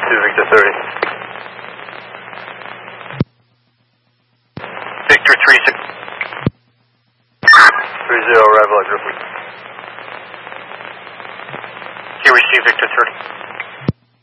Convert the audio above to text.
Victor 30. Victor 36. 30, arrival at Ripley. Here we see Victor 30.